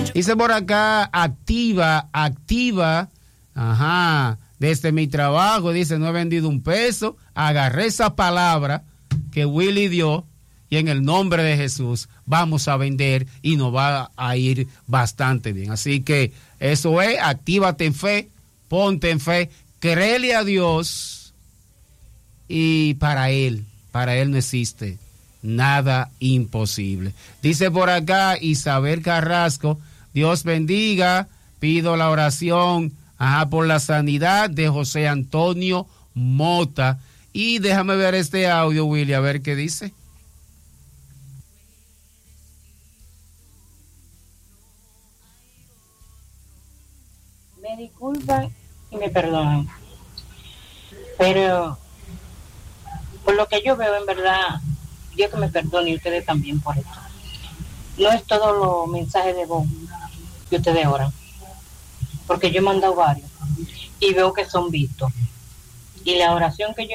Dice por acá, activa. Ajá. Desde mi trabajo, dice, no he vendido un peso. Agarré esa palabra que Willy dio y en el nombre de Jesús vamos a vender y nos va a ir bastante bien. Así que eso es, actívate en fe, ponte en fe, créele a Dios y para Él no existe nada imposible. Dice por acá Isabel Carrasco, Dios bendiga, pido la oración por la sanidad de José Antonio Mota. Y déjame ver este audio, Willy, a ver qué dice. Me disculpan y me perdonan, pero por lo que yo veo, en verdad, Dios que me perdone y ustedes también por esto. No es todos los mensajes de voz que ustedes oran, porque yo he mandado varios y veo que son vistos. Y la oración que yo